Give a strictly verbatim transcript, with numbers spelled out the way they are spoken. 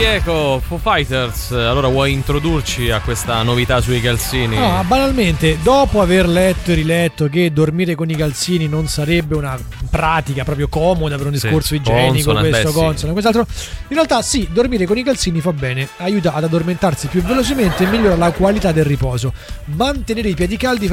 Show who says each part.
Speaker 1: Diego, Foo Fighters, allora vuoi introdurci a questa novità sui calzini?
Speaker 2: No, banalmente, dopo aver letto e riletto che dormire con i calzini non sarebbe una pratica proprio comoda per un discorso sì, igienico, consona, questo, beh, consono, sì. quest'altro, in realtà sì, dormire con i calzini fa bene, aiuta ad addormentarsi più velocemente e migliora la qualità del riposo. Mantenere i piedi caldi